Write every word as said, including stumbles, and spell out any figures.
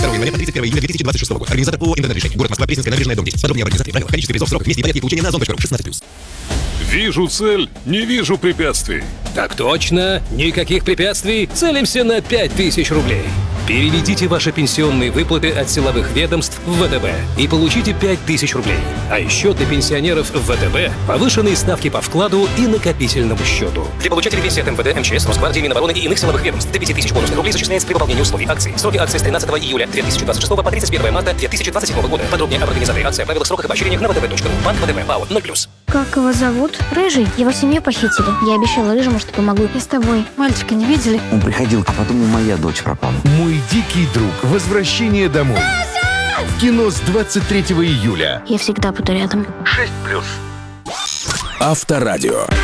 второго января по тридцать первое июля две тысячи двадцать шестого года. Организатор ООО «Интернет-решение». Город Москва, Пресненская набережная, дом десять. Подробнее об организации, правила, количестве призов, сроках, месте и порядке получения на озон точка ру. шестнадцать плюс. Вижу цель, не вижу препятствий. Так точно, никаких препятствий, целимся на пять тысяч рублей. Переведите ваши пенсионные выплаты от силовых ведомств в ВТБ и получите пять тысяч рублей. А еще для пенсионеров в ВТБ повышенные ставки по вкладу и накопительному счету. Для получателей пенсии от МВД, МЧС, Росгвардии, Минобороны и иных силовых ведомств до пяти тысяч бонусных рублей зачисляется при выполнении условий акции. Сроки акции с тринадцатого июля две тысячи двадцать шестого по тридцать первое марта две тысячи двадцать седьмого года. Подробнее об организации акции, правилах, сроках и поощрениях на вэ тэ бэ точка ру. Банк ВТБ, ПАО ноль плюс. Как его зовут? Рыжий. Его семью похитили. Я обещала Рыжему, что помогу. Я с тобой. Мальчика не видели? Он приходил, а потом и моя дочь пропала. «Мой дикий друг. Возвращение домой». В кино с двадцать третьего июля. Я всегда буду рядом. шесть плюс. Авторадио.